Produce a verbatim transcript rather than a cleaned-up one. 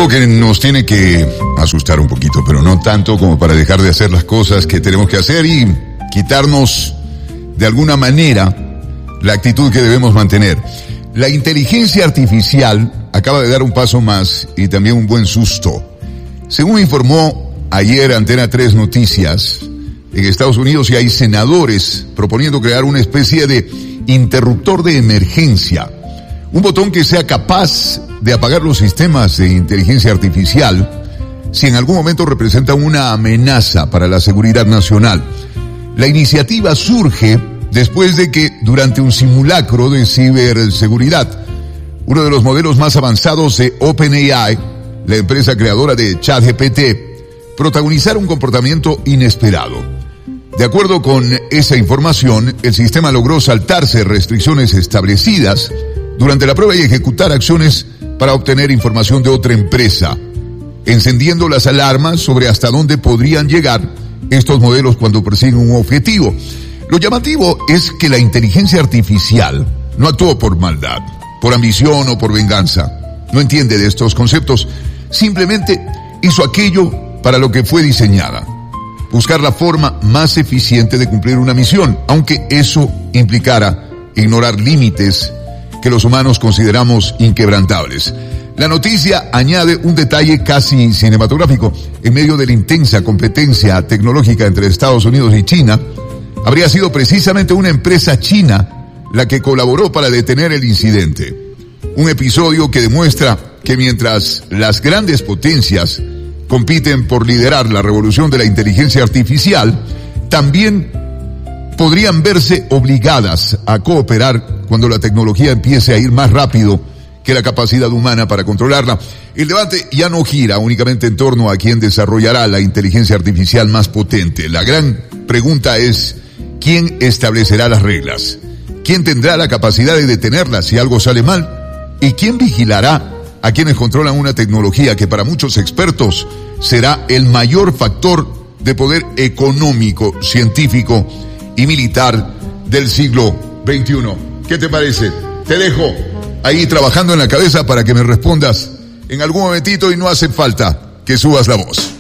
algo que nos tiene que asustar un poquito, pero no tanto como para dejar de hacer las cosas que tenemos que hacer y quitarnos de alguna manera la actitud que debemos mantener. La inteligencia artificial acaba de dar un paso más y también un buen susto. Según informó ayer Antena tres Noticias, en Estados Unidos ya hay senadores proponiendo crear una especie de interruptor de emergencia. Un botón que sea capaz de apagar los sistemas de inteligencia artificial si en algún momento representan una amenaza para la seguridad nacional. La iniciativa surge después de que durante un simulacro de ciberseguridad, uno de los modelos más avanzados de OpenAI, la empresa creadora de ChatGPT, protagonizara un comportamiento inesperado. De acuerdo con esa información, el sistema logró saltarse restricciones establecidas durante la prueba y ejecutar acciones para obtener información de otra empresa, encendiendo las alarmas sobre hasta dónde podrían llegar estos modelos cuando persiguen un objetivo. Lo llamativo es que la inteligencia artificial no actuó por maldad, por ambición o por venganza. No entiende de estos conceptos. Simplemente hizo aquello para lo que fue diseñada. Buscar la forma más eficiente de cumplir una misión, aunque eso implicara ignorar límites que los humanos consideramos inquebrantables. La noticia añade un detalle casi cinematográfico. En medio de la intensa competencia tecnológica entre Estados Unidos y China, habría sido precisamente una empresa china la que colaboró para detener el incidente. Un episodio que demuestra que mientras las grandes potencias compiten por liderar la revolución de la inteligencia artificial, también podrían verse obligadas a cooperar cuando la tecnología empiece a ir más rápido que la capacidad humana para controlarla. El debate ya no gira únicamente en torno a quién desarrollará la inteligencia artificial más potente. La gran pregunta es, ¿quién establecerá las reglas? ¿Quién tendrá la capacidad de detenerla si algo sale mal? ¿Y quién vigilará a quienes controlan una tecnología que para muchos expertos será el mayor factor de poder económico, científico y militar del siglo veintiuno? ¿Qué te parece? Te dejo ahí trabajando en la cabeza para que me respondas en algún momentito y no hace falta que subas la voz.